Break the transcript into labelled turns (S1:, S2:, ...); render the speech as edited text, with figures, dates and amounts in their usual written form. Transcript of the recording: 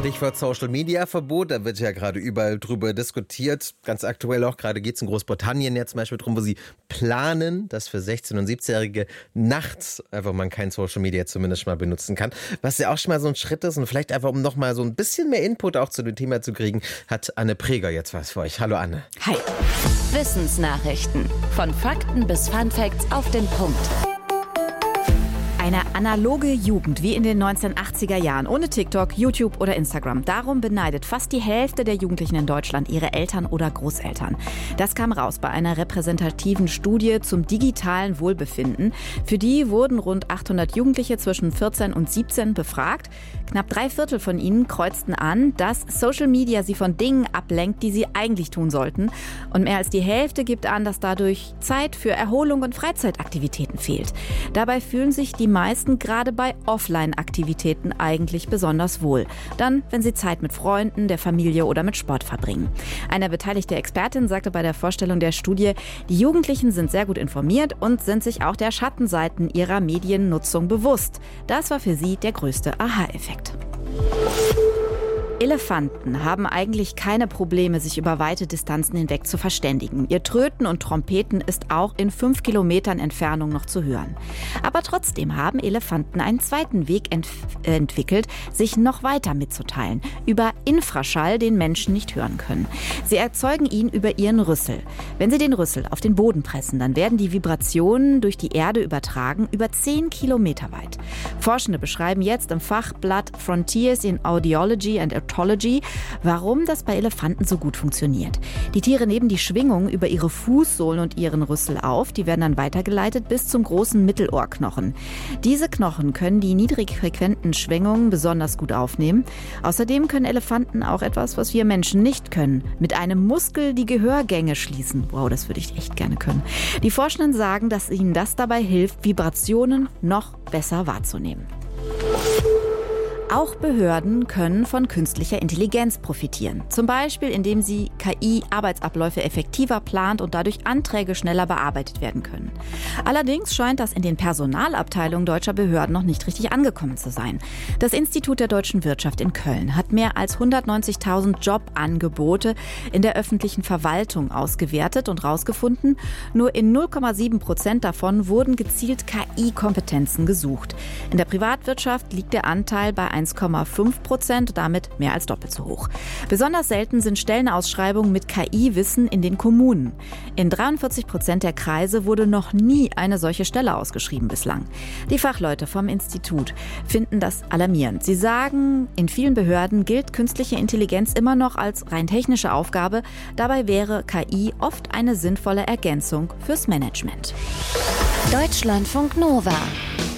S1: Stichwort Social-Media-Verbot, da wird ja gerade überall drüber diskutiert. Ganz aktuell auch, gerade geht es in Großbritannien ja zum Beispiel darum, wo sie planen, dass für 16- und 17-Jährige nachts einfach man kein Social-Media zumindest mal benutzen kann. Was ja auch schon mal so ein Schritt ist und vielleicht einfach, um noch mal so ein bisschen mehr Input auch zu dem Thema zu kriegen, hat Anne Preger jetzt was für euch. Hallo Anne.
S2: Hi. Wissensnachrichten. Von Fakten bis Funfacts auf den Punkt. Eine analoge Jugend wie in den 1980er Jahren, ohne TikTok, YouTube oder Instagram. Darum beneidet fast die Hälfte der Jugendlichen in Deutschland ihre Eltern oder Großeltern. Das kam raus bei einer repräsentativen Studie zum digitalen Wohlbefinden. Für die wurden rund 800 Jugendliche zwischen 14 und 17 befragt. Knapp 3/4 von ihnen kreuzten an, dass Social Media sie von Dingen ablenkt, die sie eigentlich tun sollten. Und mehr als die Hälfte gibt an, dass dadurch Zeit für Erholung und Freizeitaktivitäten fehlt. Dabei fühlen sich die meisten gerade bei Offline-Aktivitäten eigentlich besonders wohl. Dann, wenn sie Zeit mit Freunden, der Familie oder mit Sport verbringen. Eine beteiligte Expertin sagte bei der Vorstellung der Studie, die Jugendlichen sind sehr gut informiert und sind sich auch der Schattenseiten ihrer Mediennutzung bewusst. Das war für sie der größte Aha-Effekt. Elefanten haben eigentlich keine Probleme, sich über weite Distanzen hinweg zu verständigen. Ihr Tröten und Trompeten ist auch in 5 Kilometern Entfernung noch zu hören. Aber trotzdem haben Elefanten einen zweiten Weg entwickelt, sich noch weiter mitzuteilen. Über Infraschall, den Menschen nicht hören können. Sie erzeugen ihn über ihren Rüssel. Wenn sie den Rüssel auf den Boden pressen, dann werden die Vibrationen durch die Erde übertragen, über 10 Kilometer weit. Forschende beschreiben jetzt im Fachblatt Frontiers in Audiology and warum das bei Elefanten so gut funktioniert. Die Tiere nehmen die Schwingung über ihre Fußsohlen und ihren Rüssel auf. Die werden dann weitergeleitet bis zum großen Mittelohrknochen. Diese Knochen können die niedrigfrequenten Schwingungen besonders gut aufnehmen. Außerdem können Elefanten auch etwas, was wir Menschen nicht können. Mit einem Muskel die Gehörgänge schließen. Wow, das würde ich echt gerne können. Die Forschenden sagen, dass ihnen das dabei hilft, Vibrationen noch besser wahrzunehmen. Auch Behörden können von künstlicher Intelligenz profitieren. Zum Beispiel, indem sie KI Arbeitsabläufe effektiver plant und dadurch Anträge schneller bearbeitet werden können. Allerdings scheint das in den Personalabteilungen deutscher Behörden noch nicht richtig angekommen zu sein. Das Institut der deutschen Wirtschaft in Köln hat mehr als 190.000 Jobangebote in der öffentlichen Verwaltung ausgewertet und herausgefunden, nur in 0,7% davon wurden gezielt KI-Kompetenzen gesucht. In der Privatwirtschaft liegt der Anteil bei 1,5%, damit mehr als doppelt so hoch. Besonders selten sind Stellenausschreibungen mit KI-Wissen in den Kommunen. In 43% der Kreise wurde noch nie eine solche Stelle ausgeschrieben bislang. Die Fachleute vom Institut finden das alarmierend. Sie sagen, in vielen Behörden gilt künstliche Intelligenz immer noch als rein technische Aufgabe. Dabei wäre KI oft eine sinnvolle Ergänzung fürs Management.
S3: Deutschlandfunk Nova